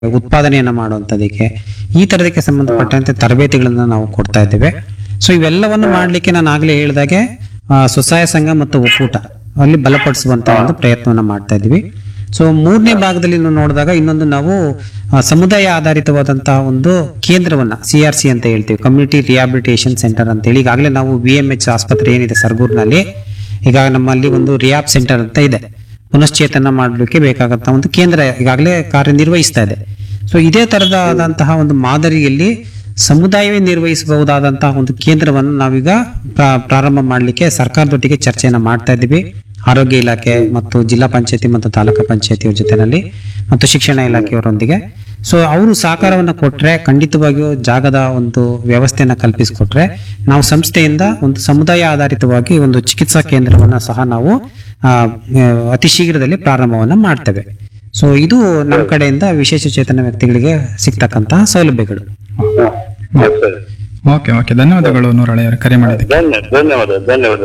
ಉತ್ಪಾದನೆಯನ್ನ ಮಾಡುವಂತದಕ್ಕೆ ಈ ತರದಕ್ಕೆ ಸಂಬಂಧಪಟ್ಟಂತೆ ತರಬೇತಿಗಳನ್ನ ನಾವು ಕೊಡ್ತಾ ಇದ್ದೇವೆ. ಸೊ ಇವೆಲ್ಲವನ್ನು ಮಾಡ್ಲಿಕ್ಕೆ ನಾನು ಆಗ್ಲೇ ಹೇಳಿದಾಗೆ ಸ್ವಸಹಾಯ ಸಂಘ ಮತ್ತು ಒಕ್ಕೂಟ ಅಲ್ಲಿ ಬಲಪಡಿಸುವಂತ ಒಂದು ಪ್ರಯತ್ನವನ್ನ ಮಾಡ್ತಾ ಇದ್ವಿ. ಸೊ ಮೂರನೇ ಭಾಗದಲ್ಲಿ ನೋಡಿದಾಗ ಇನ್ನೊಂದು ನಾವು ಸಮುದಾಯ ಆಧಾರಿತವಾದಂತಹ ಒಂದು ಕೇಂದ್ರವನ್ನ CRC ಅಂತ ಹೇಳ್ತೀವಿ, ಕಮ್ಯುನಿಟಿ ರಿಹಾಬಿಲಿಟೇಷನ್ ಸೆಂಟರ್ ಅಂತ ಹೇಳಿ. ಈಗಾಗಲೇ ನಾವು VMH ಆಸ್ಪತ್ರೆ ಏನಿದೆ ಸರ್ಗೂರ್ನಲ್ಲಿ, ಈಗ ನಮ್ಮಲ್ಲಿ ಒಂದು ರಿಹಾಬ್ ಸೆಂಟರ್ ಅಂತ ಇದೆ, ಪುನಶ್ಚೇತನ ಮಾಡಲಿಕ್ಕೆ ಬೇಕಾದಂತ ಒಂದು ಕೇಂದ್ರ ಈಗಾಗಲೇ ಕಾರ್ಯನಿರ್ವಹಿಸ್ತಾ ಇದೆ. ಸೊ ಇದೇ ತರದಾದಂತಹ ಒಂದು ಮಾದರಿಯಲ್ಲಿ ಸಮುದಾಯವೇ ನಿರ್ವಹಿಸಬಹುದಾದಂತಹ ಒಂದು ಕೇಂದ್ರವನ್ನು ನಾವೀಗ ಪ್ರಾರಂಭ ಮಾಡಲಿಕ್ಕೆ ಸರ್ಕಾರದೊಟ್ಟಿಗೆ ಚರ್ಚೆಯನ್ನ ಮಾಡ್ತಾ ಇದ್ದೀವಿ. ಆರೋಗ್ಯ ಇಲಾಖೆ ಮತ್ತು ಜಿಲ್ಲಾ ಪಂಚಾಯತಿ ಮತ್ತು ತಾಲೂಕು ಪಂಚಾಯತಿಯವ್ರ ಜೊತೆನಲ್ಲಿ ಮತ್ತು ಶಿಕ್ಷಣ ಇಲಾಖೆಯವರೊಂದಿಗೆ. ಸೊ ಅವರು ಸಹಕಾರವನ್ನ ಕೊಟ್ರೆ, ಖಂಡಿತವಾಗಿಯೂ ಜಾಗದ ಒಂದು ವ್ಯವಸ್ಥೆಯನ್ನ ಕಲ್ಪಿಸಿಕೊಟ್ರೆ, ನಾವು ಸಂಸ್ಥೆಯಿಂದ ಒಂದು ಸಮುದಾಯ ಆಧಾರಿತವಾಗಿ ಒಂದು ಚಿಕಿತ್ಸಾ ಕೇಂದ್ರವನ್ನ ಸಹ ನಾವು ಅತಿ ಶೀಘ್ರದಲ್ಲಿ ಪ್ರಾರಂಭವನ್ನ ಮಾಡ್ತೇವೆ. ಸೊ ಇದು ನಮ್ಮ ಕಡೆಯಿಂದ ವಿಶೇಷ ಚೇತನ ವ್ಯಕ್ತಿಗಳಿಗೆ ಸಿಗ್ತಕ್ಕಂತಹ ಸೌಲಭ್ಯಗಳು. ಓಕೆ ಓಕೆ, ಧನ್ಯವಾದಗಳು ನೂರಳೆಯವರು ಕರೆ ಮಾಡಿದ್ದಕ್ಕೆ. ಧನ್ಯವಾದ.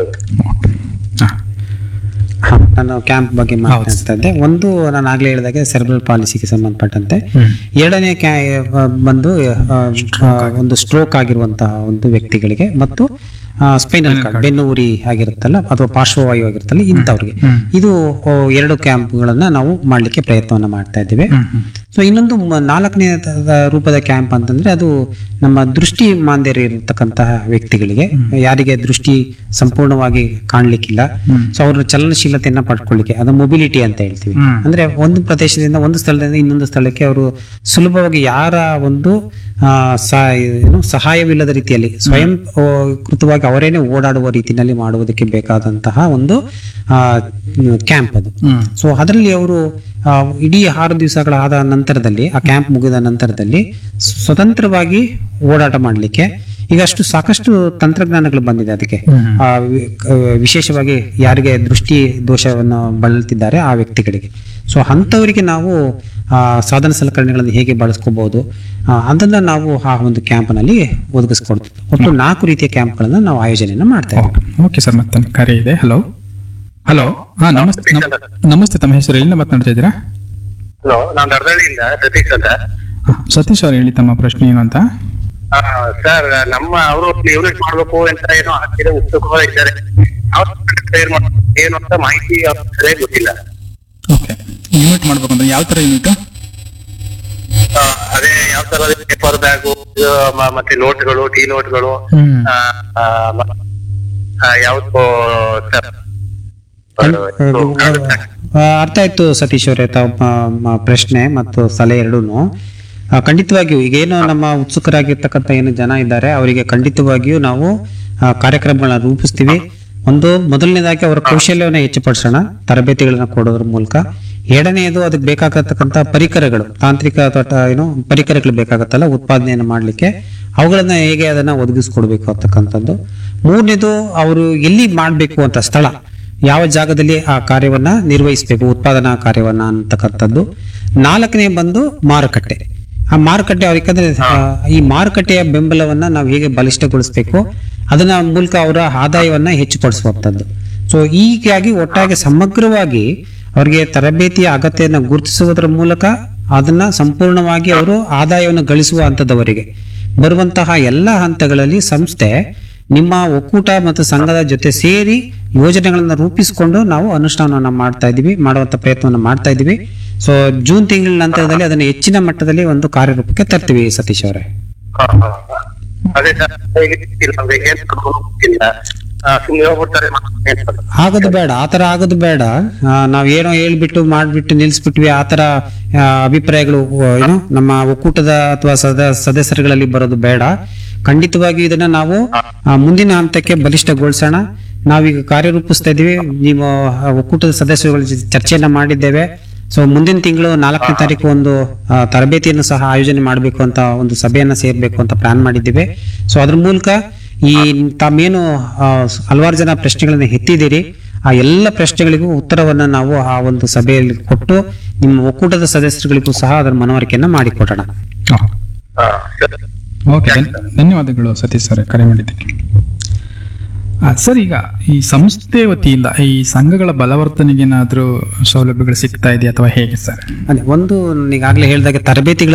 ನಾನು ಕ್ಯಾಂಪ್ ಬಗ್ಗೆ ಮಾತಾಡ್ತಾ ಇದ್ದೆ. ಒಂದು ನಾನು ಆಗ್ಲೇ ಹೇಳಿದಾಗೆ ಸೆರೆಬ್ರಲ್ ಪಾಲಿಸಿಗೆ ಸಂಬಂಧಪಟ್ಟಂತೆ, ಎರಡನೇ ಬಂದು ಒಂದು ಸ್ಟ್ರೋಕ್ ಆಗಿರುವಂತಹ ಒಂದು ವ್ಯಕ್ತಿಗಳಿಗೆ ಮತ್ತು ಸ್ಪೈನಲ್ ಕಾರ್ಡ್ ಬೆನ್ನು ಉರಿ ಆಗಿರುತ್ತಲ್ಲ ಅಥವಾ ಪಾರ್ಶ್ವವಾಯು ಆಗಿರುತ್ತಲ್ಲ ಇಂಥವ್ರಿಗೆ ಇದು 2 ಕ್ಯಾಂಪ್ಗಳನ್ನ ನಾವು ಮಾಡ್ಲಿಕ್ಕೆ ಪ್ರಯತ್ನವನ್ನ ಮಾಡ್ತಾ ಇದ್ದೀವಿ. ಸೊ ಇನ್ನೊಂದು 4ನೇ ರೂಪದ ಕ್ಯಾಂಪ್ ಅಂತಂದ್ರೆ ಅದು ನಮ್ಮ ದೃಷ್ಟಿ ಮಾಂದ್ಯರು ಇರತಕ್ಕಂತಹ ವ್ಯಕ್ತಿಗಳಿಗೆ, ಯಾರಿಗೆ ದೃಷ್ಟಿ ಸಂಪೂರ್ಣವಾಗಿ ಕಾಣ್ಲಿಕ್ಕಿಲ್ಲ, ಸೊ ಅವ್ರ ಚಲನಶೀಲತೆಯನ್ನ ಪಡ್ಕೊಳ್ಳಿಕ್ಕೆ, ಅದು ಮೊಬಿಲಿಟಿ ಅಂತ ಹೇಳ್ತೀವಿ. ಅಂದ್ರೆ ಒಂದು ಪ್ರದೇಶದಿಂದ ಒಂದು ಸ್ಥಳದಿಂದ ಇನ್ನೊಂದು ಸ್ಥಳಕ್ಕೆ ಅವರು ಸುಲಭವಾಗಿ ಯಾರ ಒಂದು ಸಹಾಯವಿಲ್ಲದ ರೀತಿಯಲ್ಲಿ ಸ್ವಯಂ ಕೃತವಾಗಿ ಅವರೇನೆ ಓಡಾಡುವ ರೀತಿಯಲ್ಲಿ ಮಾಡುವುದಕ್ಕೆ ಬೇಕಾದಂತಹ ಒಂದು ಕ್ಯಾಂಪ್ ಅದು. ಸೊ ಅದರಲ್ಲಿ ಅವರು ಇಡೀ 6 ದಿವಸಗಳಾದ ನಂತರದಲ್ಲಿ, ಆ ಕ್ಯಾಂಪ್ ಮುಗಿದ ನಂತರದಲ್ಲಿ ಸ್ವತಂತ್ರವಾಗಿ ಓಡಾಟ ಮಾಡಲಿಕ್ಕೆ ಈಗ ಸಾಕಷ್ಟು ತಂತ್ರಜ್ಞಾನಗಳು ಬಂದಿದೆ ಅದಕ್ಕೆ. ವಿಶೇಷವಾಗಿ ಯಾರಿಗೆ ದೃಷ್ಟಿ ದೋಷವನ್ನು ಬಳಲ್ತಿದ್ದಾರೆ ಆ ವ್ಯಕ್ತಿಗಳಿಗೆ, ಸೊ ಅಂಥವರಿಗೆ ನಾವು ಸಾಧನ ಸಲಕರಣೆಗಳನ್ನು ಹೇಗೆ ಬಳಸ್ಕೋಬಹುದು ಅದನ್ನ ನಾವು ಆ ಒಂದು ಕ್ಯಾಂಪ್ನಲ್ಲಿ ಒದಗಿಸ್ಕೊಡ್ತೀವಿ. ಒಟ್ಟು 4 ರೀತಿಯ ಕ್ಯಾಂಪ್ಗಳನ್ನ ನಾವು ಆಯೋಜನೆಯನ್ನ ಮಾಡ್ತಾ ಇದ್ದೀವಿ. ಓಕೆ ಸರ್, ಮತ್ತೆ ಕರೆ ಇದೆ. ಹಲೋ ಹಲೋ, ಹಾ ನಮಸ್ತೆ. ನಮಸ್ತೆ, ತಮ್ಮ ಹೆಸರು, ಎಲ್ಲಿಂದ ಮಾತನಾಡ್ತಾ ಇದ್ದೀರಾ? ಹಲೋ, ನಾನು ದರ್ದಳ್ಳಿಯಿಂದ ಸತೀಶ್ ಅಂತ. ಸತೀಶ್ ಅವ್ರು ಹೇಳಿ ತಮ್ಮ ಪ್ರಶ್ನೆ ಏನು ಅಂತ. ಸರ್, ನಮ್ಮ ಅವರು ಯೂನಿಟ್ ಮಾಡ್ಬೇಕು ಅಂತ ಏನೋ ಆಗ್ತಿದೆ, ಉತ್ಸುಕವಾಗಿದ್ದಾರೆ. ಏನು ಅಂತ ಮಾಹಿತಿ ಸರಿಯಾಗಿ ಗೊತ್ತಿಲ್ಲ. ಓಕೆ, ಯೂನಿಟ್ ಮಾಡ್ಬೇಕಂದ್ರೆ ಯಾವ ತರ ಯೂನಿಟ್? ಅದೇ ಯಾವ ತರ ಪೇಪರ್ ಬ್ಯಾಗು ಮತ್ತೆ ನೋಟ್ಗಳು, ಟೀ ನೋಟ್ಗಳು, ಯಾವ್ದು ಸರ್? ಅರ್ಥ ಆಯ್ತು ಸತೀಶ್ ಅವರೇ ತಮ್ಮ ಪ್ರಶ್ನೆ ಮತ್ತು ಸಲಹೆ ಎರಡೂನು. ಖಂಡಿತವಾಗಿಯೂ ಈಗೇನು ನಮ್ಮ ಉತ್ಸುಕರಾಗಿರ್ತಕ್ಕಂಥ ಏನು ಜನ ಇದ್ದಾರೆ ಅವರಿಗೆ ಖಂಡಿತವಾಗಿಯೂ ನಾವು ಕಾರ್ಯಕ್ರಮಗಳನ್ನ ರೂಪಿಸ್ತೀವಿ. ಮೊದಲನೇದಾಗಿ ಅವರ ಕೌಶಲ್ಯವನ್ನ ಹೆಚ್ಚುಪಡಿಸೋಣ ತರಬೇತಿಗಳನ್ನ ಕೊಡೋದ್ರ ಮೂಲಕ. ಎರಡನೆಯದು ಅದಕ್ಕೆ ಬೇಕಾಗತಕ್ಕಂತ ಪರಿಕರಗಳು, ತಾಂತ್ರಿಕ ಪರಿಕರಗಳು ಬೇಕಾಗತ್ತಲ್ಲ ಉತ್ಪಾದನೆಯನ್ನು ಮಾಡ್ಲಿಕ್ಕೆ, ಅವುಗಳನ್ನ ಹೇಗೆ ಅದನ್ನ ಒದಗಿಸ್ಕೊಡ್ಬೇಕು ಅಂತಕ್ಕಂಥದ್ದು. ಮೂರನೇದು ಅವರು ಎಲ್ಲಿ ಮಾಡ್ಬೇಕು ಅಂತ ಸ್ಥಳ, ಯಾವ ಜಾಗದಲ್ಲಿ ಆ ಕಾರ್ಯವನ್ನ ನಿರ್ವಹಿಸಬೇಕು, ಉತ್ಪಾದನಾ ಕಾರ್ಯವನ್ನ ಅಂತಕ್ಕಂಥದ್ದು. 4ನೇ ಬಂದು ಮಾರುಕಟ್ಟೆ. ಆ ಮಾರುಕಟ್ಟೆ ಯಾಕಂದ್ರೆ ಈ ಮಾರುಕಟ್ಟೆಯ ಬೆಂಬಲವನ್ನ ನಾವು ಹೇಗೆ ಬಲಿಷ್ಠಗೊಳಿಸಬೇಕು, ಅದನ್ನ ಮೂಲಕ ಅವರ ಆದಾಯವನ್ನ ಹೆಚ್ಚುಪಡಿಸುವಂಥದ್ದು. ಸೊ ಹೀಗಾಗಿ ಒಟ್ಟಾಗಿ ಸಮಗ್ರವಾಗಿ ಅವರಿಗೆ ತರಬೇತಿಯ ಅಗತ್ಯವನ್ನು ಗುರುತಿಸುವುದರ ಮೂಲಕ ಅದನ್ನ ಸಂಪೂರ್ಣವಾಗಿ ಅವರು ಆದಾಯವನ್ನು ಗಳಿಸುವ ಹಂತದವರೆಗೆ ಬರುವಂತಹ ಎಲ್ಲ ಹಂತಗಳಲ್ಲಿ ಸಂಸ್ಥೆ ನಿಮ್ಮ ಒಕ್ಕೂಟ ಮತ್ತು ಸಂಘದ ಜೊತೆ ಸೇರಿ ಯೋಜನೆಗಳನ್ನ ರೂಪಿಸಿಕೊಂಡು ನಾವು ಅನುಷ್ಠಾನವನ್ನ ಮಾಡುವಂತ ಪ್ರಯತ್ನವನ್ನ ಮಾಡ್ತಾ ಇದ್ದೀವಿ. ಸೊ ಜೂನ್ ತಿಂಗಳ ನಂತರದಲ್ಲಿ ಅದನ್ನ ಹೆಚ್ಚಿನ ಮಟ್ಟದಲ್ಲಿ ಒಂದು ಕಾರ್ಯರೂಪಕ್ಕೆ ತರ್ತೀವಿ ಸತೀಶ್ ಅವರೇ. ಆಗೋದು ಬೇಡ, ಆತರ ಆಗೋದು ಬೇಡ. ನಾವೇನೋ ಹೇಳ್ಬಿಟ್ಟು ಮಾಡ್ಬಿಟ್ಟು ನಿಲ್ಸ್ಬಿಟ್ವಿ ಆತರ ಅಭಿಪ್ರಾಯಗಳು ನಮ್ಮ ಒಕ್ಕೂಟದ ಅಥವಾ ಸದಸ್ಯರುಗಳಲ್ಲಿ ಬರೋದು ಬೇಡ. ಖಂಡಿತವಾಗಿ ಇದನ್ನ ನಾವು ಮುಂದಿನ ಹಂತಕ್ಕೆ ಬಲಿಷ್ಠಗೊಳಿಸೋಣ. ನಾವೀಗ ಕಾರ್ಯರೂಪಿಸ್ತಾ ಇದೀವಿ. ನೀವು ಒಕ್ಕೂಟದ ಸದಸ್ಯರುಗಳ ಜೊತೆ ಚರ್ಚೆಯನ್ನ ಮಾಡಿದ್ದೇವೆ. ಸೊ ಮುಂದಿನ ತಿಂಗಳು 4ನೇ ತಾರೀಕು ಒಂದು ತರಬೇತಿಯನ್ನು ಸಹ ಆಯೋಜನೆ ಮಾಡಬೇಕು ಅಂತ ಒಂದು ಸಭೆಯನ್ನ ಸೇರ್ಬೇಕು ಅಂತ ಪ್ಲಾನ್ ಮಾಡಿದ್ದೀವಿ. ಸೊ ಅದ್ರ ಮೂಲಕ ಈ ತಾವೇನು ಹಲವಾರು ಜನ ಪ್ರಶ್ನೆಗಳನ್ನ ಎತ್ತಿದ್ದೀರಿ, ಆ ಎಲ್ಲ ಪ್ರಶ್ನೆಗಳಿಗೂ ಉತ್ತರವನ್ನ ನಾವು ಆ ಒಂದು ಸಭೆಯಲ್ಲಿ ಕೊಟ್ಟು ನಿಮ್ಮ ಒಕ್ಕೂಟದ ಸದಸ್ಯರುಗಳಿಗೂ ಸಹ ಅದರ ಮನವರಿಕೆಯನ್ನ ಮಾಡಿಕೊಡೋಣ. ಓಕೆ, ಧನ್ಯವಾದಗಳು ಸತೀಶ್ ಸರ್ ಕರೆ ಮಾಡಿದ್ದಕ್ಕೆ. ಸರ್, ಈಗ ಈ ಸಂಸ್ಥೆ ವತಿಯಿಂದ ಈ ಸಂಘಗಳ ಬಲವರ್ತನೆಗೆ ಏನಾದ್ರೂ ಸೌಲಭ್ಯಗಳು ಸಿಗ್ತಾ ಇದೆಯಾ ಅಥವಾ ಹೇಗೆ ಸರ್? ಅದೇ ಒಂದು ಈಗಾಗಲೇ ಹೇಳಿದಾಗೆ ತರಬೇತಿಗಳ